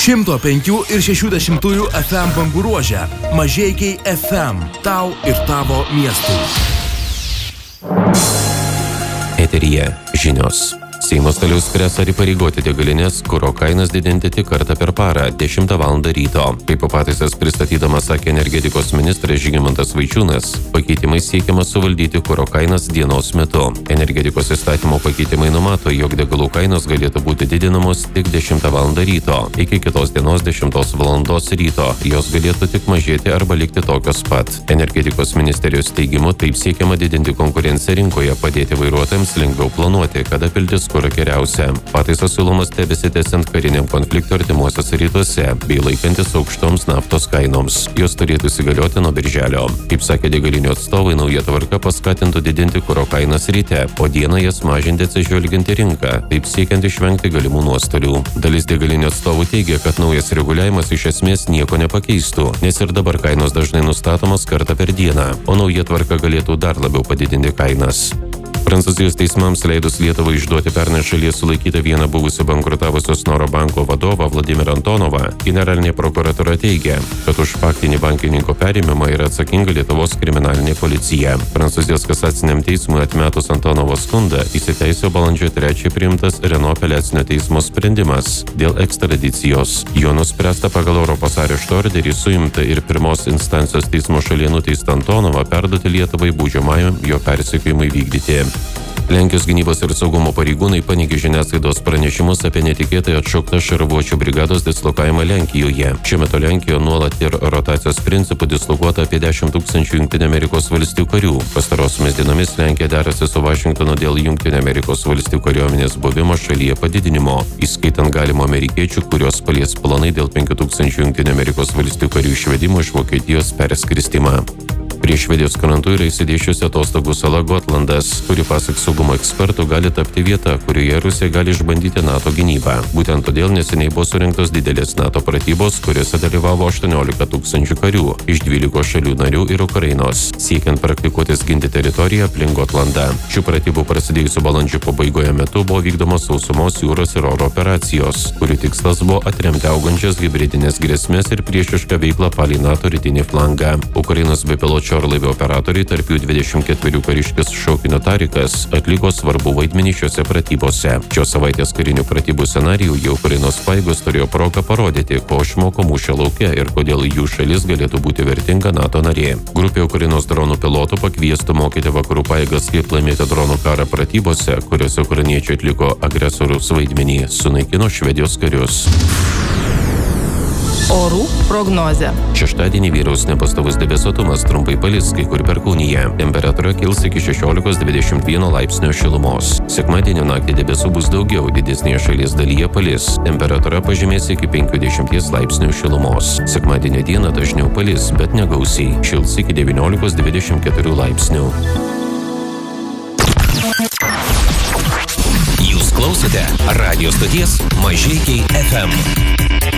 105 ir 60 FM bangų ruože. Mažeikiai FM. Tau ir tavo miestui. Eteryje žinios. Seimas toliau spręs ar įpareigoti degalinės kuro kainas didinti tik kartą per parą 10 val. Ryto. Kaip pataisas pristatydamas sakė energetikos ministras Žygimantas Vaičiūnas, pakeitimais siekiama suvaldyti kuro kainas dienos metu. Energetikos įstatymo pakeitimai numato, jog degalų kainos galėtų būti didinamos tik 10 val. Ryto. Iki kitos dienos 10 val. Ryto jos galėtų tik mažėti arba likti tokios pat. Energetikos ministerijos teigimu taip siekiama didinti konkurenciją rinkoje, padėti vairuotojams lengviau planuoti, kada piltis kurą geriausia. Pataisos siūlomas tebesitęsiant kariniam konfliktui artimuosiuose rytuose bei laikantis aukštoms naftos kainoms. Jos turėtų įsigalioti nuo birželio. Kaip sakė degalinių atstovai, nauja tvarka paskatintų didinti kuro kainas ryte, o dieną jas mažinti atsižvelgiant į rinką, taip siekiant išvengti galimų nuostolių. Dalis degalinių atstovų teigia, kad naujas reguliavimas iš esmės nieko nepakeistų, nes ir dabar kainos dažnai nustatomos kartą per dieną, o nauja tvarka galėtų dar labiau padidinti kainas. Prancūzijos teismams leidus Lietuvai išduoti pernai šalyje sulaikytą vieną buvusią bankrutavusios Noro banko vadovą Vladimirą Antonovą, generalinė prokuratūra teigia, kad už faktinį bankininko perėmimą yra atsakinga Lietuvos kriminalinė policija. Prancūzijos kasaciniam teismui atmetus Antonovo skundą įsiteisėjo balandžio 3 priimtas Renault apeliacinio teismo sprendimas dėl ekstradicijos. Jo nuspręsta pagal Europos arešto orderį suimta ir pirmos instancijos teismo šalyje nuteistą Antonovą perduoti Lietuvai baudžiamajam jo persekiojimui vykdyti. Lenkijos gynybos ir saugumo pareigūnai paneigė žiniasklaidos pranešimus apie netikėtai atšauktą šarvuočių brigados dislokavimą Lenkijoje. Šiuo metu Lenkijoje nuolat ir rotacijos principų dislokuota apie 10 000 Jungtinių Amerikos valstijų karių. Pastarosiomis dienomis Lenkija derasi su Vašingtonu dėl Jungtinių Amerikos valstijų kariuomenės buvimo šalyje padidinimo, įskaitant galimo amerikiečių, kurios palies planai dėl 5 000 Jungtinių Amerikos valstijų karių išvedimo iš Vokietijos perskirstymą. Prie Švedijos krantų yra įsidėsčiusi atostogų sala Gotlandas, kuri pasak saugumo ekspertų gali tapti vieta, kurioje Rusija gali išbandyti NATO gynybą. Būtent todėl neseniai buvo surinktos didelės NATO pratybos, kuriuose dalyvavo 18 000 karių iš 12 šalių narių ir Ukrainos, siekiant praktikuotis ginti teritoriją aplink Gotlandą. Šių pratybų prasidėjusių balandžio pabaigoje metu buvo vykdomos sausumos, jūros ir oro operacijos, kurių tikslas buvo atremti augančias hibridinės grėsmės ir priešišką veiklą palei NATO rytinį flangą. Ukrainos bepiločio orlaivio operatoriai, tarp jų 24 kariškis šaukinio Tarikas, atliko svarbų vaidmenį šiuose pratybose. Šios savaitės karinių pratybų scenarijų jau Ukrainos pajėgos turėjo progą parodyti, ko išmoko mūšio lauke ir kodėl jų šalis galėtų būti vertinga NATO narė. Grupė Ukrainos dronų pilotų pakviestų mokyti vakarų pajėgas, kaip laimėti dronų karą pratybose, kuriuose ukrainiečiai atliko agresoriaus vaidmenį, sunaikino Švedijos karius. Orų prognozė. Šeštadienį vyraus nepastovus debesuotumas, trumpai palis kai kur perkūnija. Temperatūra kils iki 16-21 laipsnio šilumos. Sekmadienio naktį debesų bus daugiau, didesnėje šalies dalyje palis. Temperatūra pažemės iki 50 laipsnių šilumos. Sekmadienio dieną dažniau palis, bet negausiai. Šils iki 19-24 laipsnių. Jūs klausote radijo stoties Mažeikiai FM.